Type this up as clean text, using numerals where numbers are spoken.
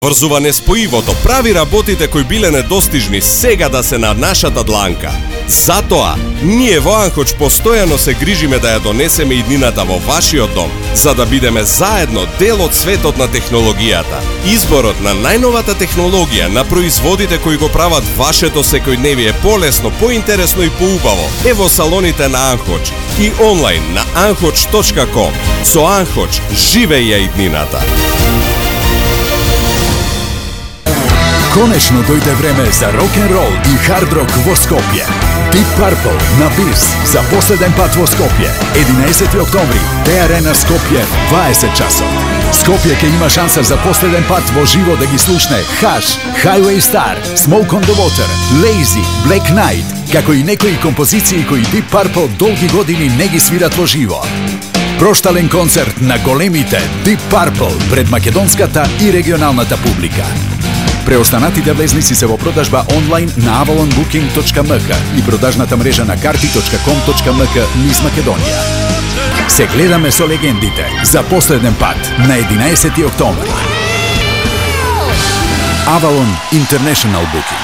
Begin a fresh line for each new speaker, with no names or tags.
Врзува неспоивото прави работите кои биле недостижни сега да се на нашата дланка. Затоа, ние во Анхоч постојано се грижиме да ја донесеме иднината во вашиот дом, за да бидеме заедно дел од светот на технологијата. Изборот на најновата технологија, на производите кои го прават вашето секојдневие полесно, поинтересно и поубаво, е во салоните на Анхоч и онлайн на anhoch.com. Со Анхоч, живеј ја иднината!
Конечно дојде време за рок-н-рол и хард-рок во Скопје. Deep Purple на Бис за последен пат во Скопје. 11 октомври, Т-арена Скопје, 20 часот. Скопје ќе има шанса за последен пат во живо да ги слушне Hush, Highway Star, Smoke on the Water, Lazy, Black Knight, како и некои композиции кои Deep Purple долги години не ги свират во живо. Проштален концерт на големите Deep Purple пред македонската и регионалната публика. Преостанатите влезници се во продажба онлайн на avalonbooking.mk и продажната мрежа на karti.com.mk низ Македонија. Се гледаме со легендите за последен пат на 11 октомври. Avalon International Booking.